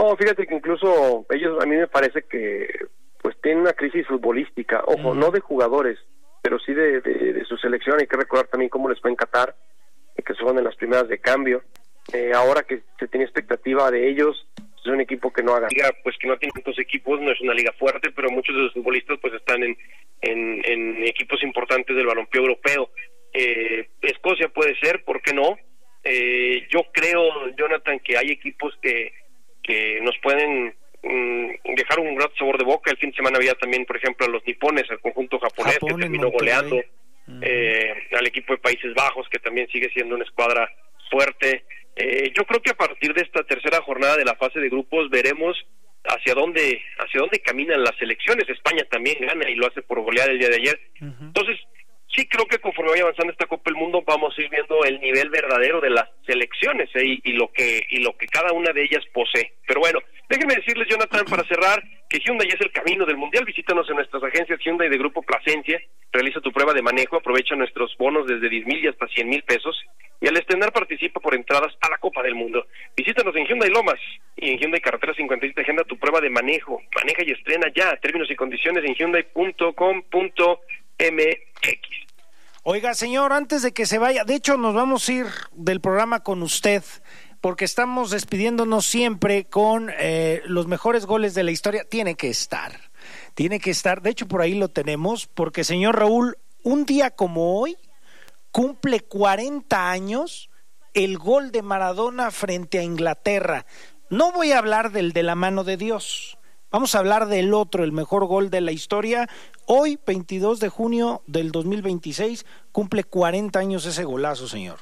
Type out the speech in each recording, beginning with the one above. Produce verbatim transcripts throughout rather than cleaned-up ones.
No, fíjate que incluso ellos, a mí me parece que pues tienen una crisis futbolística, ojo, mm. no de jugadores, pero sí de, de, de su selección. Hay que recordar también cómo les fue en Qatar, que son en las primeras de cambio. Eh, ahora que se tiene expectativa de ellos, es un equipo que no haga liga, pues que no tiene tantos equipos, no es una liga fuerte, pero muchos de los futbolistas pues están en, en, en equipos importantes del balompié europeo. Eh, Escocia puede ser, ¿por qué no? Eh, yo creo, Jonathan, que hay equipos que, que nos pueden mmm, dejar un grato sabor de boca. El fin de semana había también, por ejemplo, a los nipones, al conjunto japonés, Japón, que terminó goleando, uh-huh. eh, al equipo de Países Bajos, que también sigue siendo una escuadra fuerte. Eh, yo creo que a partir de esta tercera jornada de la fase de grupos veremos hacia dónde hacia dónde caminan las selecciones. España también gana y lo hace por golear el día de ayer. Uh-huh. Entonces, sí creo que conforme vaya avanzando esta Copa del Mundo vamos a ir viendo el nivel verdadero de las selecciones ¿eh? y, y lo que y lo que cada una de ellas posee. Pero bueno, déjenme decirles, Jonathan, para cerrar, que Hyundai es el camino del Mundial. Visítanos en nuestras agencias Hyundai de Grupo Plasencia, realiza tu prueba de manejo, aprovecha nuestros bonos desde diez mil y hasta cien mil pesos, y al estrenar participa por entradas a la Copa del Mundo. Visítanos en Hyundai Lomas y en Hyundai Carretera cincuenta y siete, agenda tu prueba de manejo, maneja y estrena ya. Términos y condiciones en hyundai punto com punto m x. Oiga, señor, antes de que se vaya, de hecho nos vamos a ir del programa con usted, porque estamos despidiéndonos siempre con eh, los mejores goles de la historia. Tiene que estar, tiene que estar, de hecho por ahí lo tenemos, porque señor Raúl, un día como hoy, cumple cuarenta años el gol de Maradona frente a Inglaterra. No voy a hablar del de la mano de Dios, vamos a hablar del otro, el mejor gol de la historia. Hoy, veintidós de junio del dos mil veintiséis, cumple cuarenta años ese golazo, señor.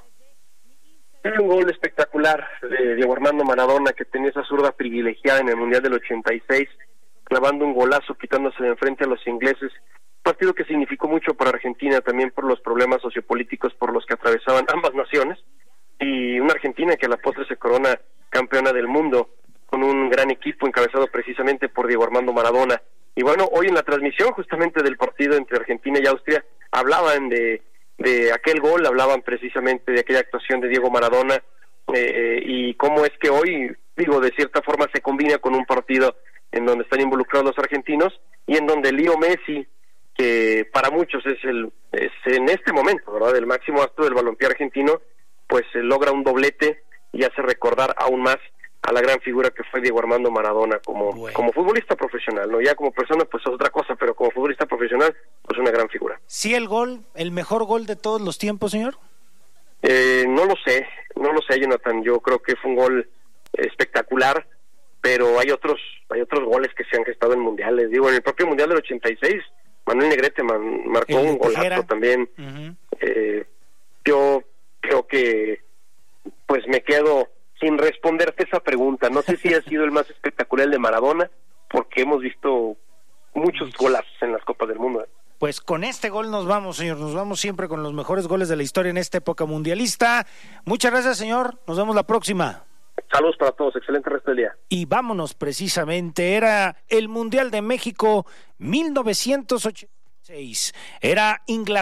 Era un gol espectacular de Diego Armando Maradona, que tenía esa zurda privilegiada en el Mundial del ochenta y seis, clavando un golazo, quitándose de enfrente a los ingleses. Partido que significó mucho para Argentina, también por los problemas sociopolíticos por los que atravesaban ambas naciones, y una Argentina que a la postre se corona campeona del mundo, con un gran equipo encabezado precisamente por Diego Armando Maradona. Y bueno, hoy en la transmisión justamente del partido entre Argentina y Austria, hablaban de, de aquel gol, hablaban precisamente de aquella actuación de Diego Maradona, eh, y cómo es que hoy, digo, de cierta forma se combina con un partido en donde están involucrados los argentinos, y en donde Leo Messi, que para muchos es el es en este momento, ¿verdad?, el máximo astro del balompié argentino, pues eh, logra un doblete y hace recordar aún más a la gran figura que fue Diego Armando Maradona como, bueno. como futbolista profesional, ¿no? Ya como persona pues es otra cosa, pero como futbolista profesional pues una gran figura. ¿Sí el gol, el mejor gol de todos los tiempos, señor? Eh, no lo sé, no lo sé, Jonathan. Yo creo que fue un gol espectacular, pero hay otros hay otros goles que se han gestado en mundiales. Digo, en el propio Mundial del ochenta y seis, Manuel Negrete man, marcó un golazo también. Uh-huh. Eh, yo creo que pues me quedo sin responderte esa pregunta. No sé si ha sido el más espectacular el de Maradona, porque hemos visto muchos golazos en las Copas del Mundo. Pues con este gol nos vamos, señor, nos vamos siempre con los mejores goles de la historia en esta época mundialista. Muchas gracias, señor, nos vemos la próxima. Saludos para todos, excelente resto del día. Y vámonos precisamente, era el Mundial de México mil novecientos ochenta y seis, era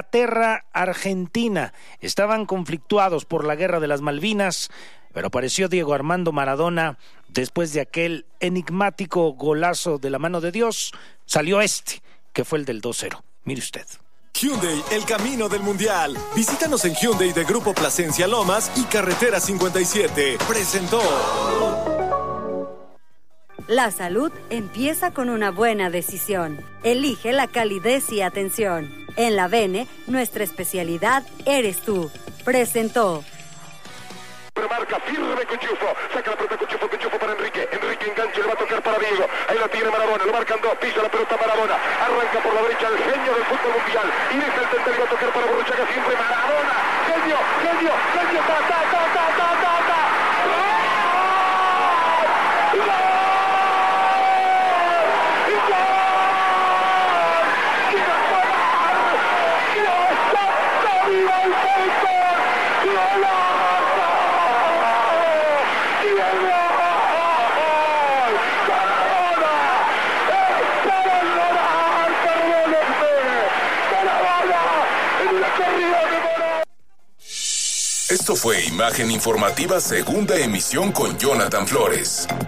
Inglaterra-Argentina, estaban conflictuados por la guerra de las Malvinas, pero apareció Diego Armando Maradona después de aquel enigmático golazo de la mano de Dios, salió este, que fue el del dos cero. Mire usted. Hyundai, el camino del mundial. Visítanos en Hyundai de Grupo Plasencia Lomas y Carretera cincuenta y siete. Presentó. La salud empieza con una buena decisión. Elige la calidez y atención. En la Bene, nuestra especialidad eres tú. Presentó. Marca firme Cuchufo, saca la pelota Cuchufo, Cuchufo para Enrique, Enrique engancha, le va a tocar para Diego, ahí la tiene Maradona, lo marcan dos, pisa la pelota Maradona, arranca por la derecha el genio del fútbol mundial, y deja el tente, le va a tocar para Borruchaga, siempre Maradona, genio, genio, genio, ta, ta, ta, ta, ta, ta, ta, ¡gol! ¡Gol! Esto fue Imagen Informativa Segunda Emisión con Jonathan Flores.